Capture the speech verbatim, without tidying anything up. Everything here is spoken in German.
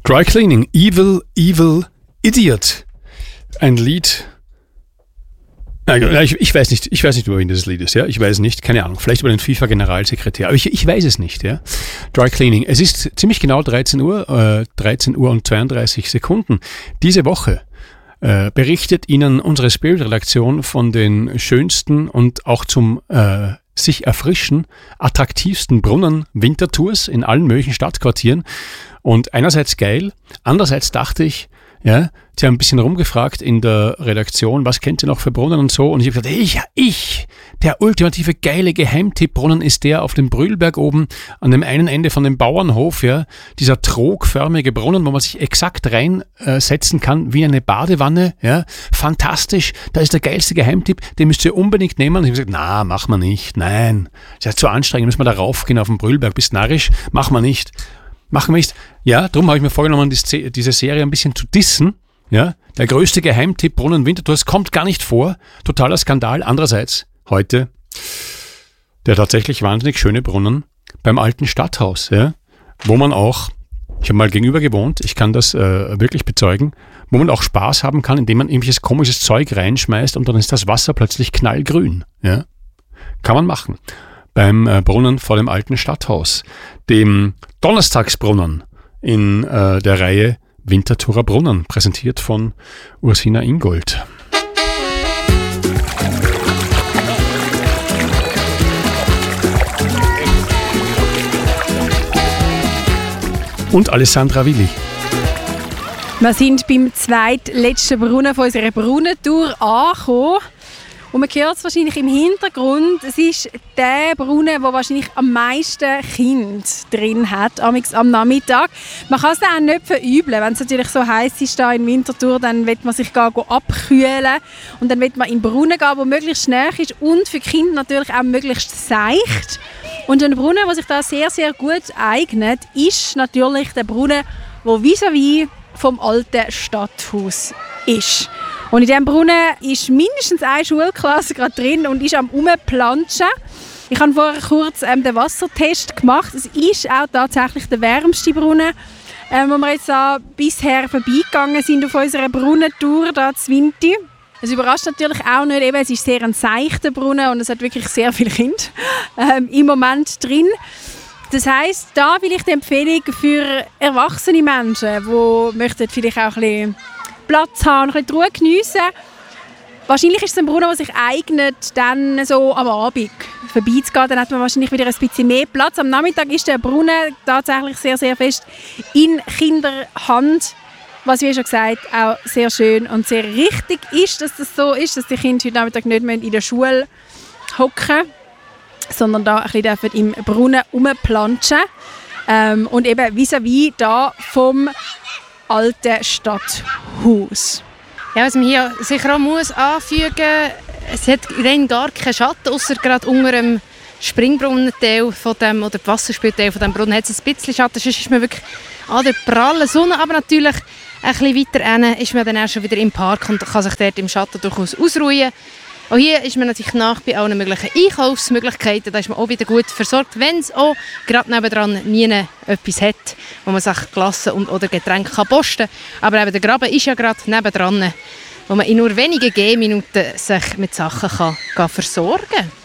Dry Cleaning, Evil, Evil Idiot. Ein Lied. Ich, ich weiß nicht, ich weiß nicht, über wen das Lied ist, ja. Ich weiß nicht, keine Ahnung. Vielleicht über den FIFA-Generalsekretär, aber ich, ich weiß es nicht, ja. Dry Cleaning. Es ist ziemlich genau dreizehn Uhr, äh, dreizehn Uhr und zweiunddreißig Sekunden. Diese Woche äh, berichtet Ihnen unsere Spirit-Redaktion von den schönsten und auch zum äh, sich erfrischen, attraktivsten Brunnen Wintertours in allen möglichen Stadtquartieren. Und einerseits geil, andererseits dachte ich, ja, sie haben ein bisschen rumgefragt in der Redaktion, was kennt ihr noch für Brunnen und so. Und ich habe gesagt, ich, ich, der ultimative geile Geheimtippbrunnen ist der auf dem Brühlberg oben, an dem einen Ende von dem Bauernhof, ja, dieser trogförmige Brunnen, wo man sich exakt reinsetzen äh, kann, wie eine Badewanne, ja, fantastisch, da ist der geilste Geheimtipp, den müsst ihr unbedingt nehmen. Und ich habe gesagt, na, mach mal nicht, nein, das ist ja zu anstrengend, müssen wir da raufgehen auf den Brühlberg, bist narrisch, mach mal nicht. Machen wir nicht. Ja, darum habe ich mir vorgenommen, diese Serie ein bisschen zu dissen. Ja, der größte Geheimtipp Brunnen Wintertours kommt gar nicht vor. Totaler Skandal. Andererseits heute der tatsächlich wahnsinnig schöne Brunnen beim alten Stadthaus, ja, wo man auch, ich habe mal gegenüber gewohnt, ich kann das äh, wirklich bezeugen, wo man auch Spaß haben kann, indem man irgendwelches komisches Zeug reinschmeißt und dann ist das Wasser plötzlich knallgrün. Ja, kann man machen. Beim äh, Brunnen vor dem alten Stadthaus, dem Donnerstagsbrunnen in äh, der Reihe Winterthurer Brunnen, präsentiert von Ursina Ingold. Und Alessandra Willi. Wir sind beim zweitletzten Brunnen von unserer Brunnentour angekommen. Und man hört es wahrscheinlich im Hintergrund, es ist der Brunnen, der wahrscheinlich am meisten Kinder drin hat, am Nachmittag. Man kann es auch nicht verübeln. Wenn es natürlich so heiß ist da in Winterthur, dann will man sich gar abkühlen und dann will man in den Brunnen gehen, der möglichst nahe ist und für Kinder natürlich auch möglichst seicht. Und ein Brunnen, der sich da sehr, sehr gut eignet, ist natürlich der Brunnen, der vis-à-vis vom alten Stadthaus ist. Und in diesem Brunnen ist mindestens eine Schulklasse gerade drin und ist am Rumplanschen. Ich habe vorher kurz ähm, den Wassertest gemacht. Es ist auch tatsächlich der wärmste Brunnen, ähm, wo wir jetzt da bisher vorbeigegangen sind auf unserer Brunnentour hier zu Winti. Es überrascht natürlich auch nicht, eben, es ist sehr ein seichter Brunnen und es hat wirklich sehr viele Kinder ähm, im Moment drin. Das heisst, da vielleicht die Empfehlung für erwachsene Menschen, die möchten vielleicht auch ein bisschen Platz haben, ein bisschen die Ruhe geniessen. Wahrscheinlich ist es ein Brunnen, der sich eignet, dann so am Abend vorbeizugehen. Dann hat man wahrscheinlich wieder ein bisschen mehr Platz. Am Nachmittag ist der Brunnen tatsächlich sehr, sehr fest in Kinderhand. Was, wie schon gesagt, auch sehr schön und sehr richtig ist, dass das so ist, dass die Kinder heute Nachmittag nicht mehr in der Schule hocken, sondern da ein bisschen im Brunnen rumplanschen. Ähm, und eben vis-à-vis da vom alten Stadthaus. Ja, was man hier sicher auch muss anfügen muss, es hat rein gar keinen Schatten, ausser gerade unter dem Springbrunnenteil von dem, oder dem Wasserspielteil von dem Brunnen hat es ein bisschen Schatten, sonst ist man wirklich an der prallen Sonne, aber natürlich ein bisschen weiter hinten ist man dann auch schon wieder im Park und kann sich dort im Schatten durchaus ausruhen. Auch hier ist man natürlich nach bei allen möglichen Einkaufsmöglichkeiten. Da ist man auch wieder gut versorgt, wenn es auch gerade nebendran nie etwas hat, wo man sich Glasse und oder Getränke kann posten kann. Aber eben der Graben ist ja gerade nebendran, wo man in nur wenigen Gehminuten sich mit Sachen kann, kann versorgen kann.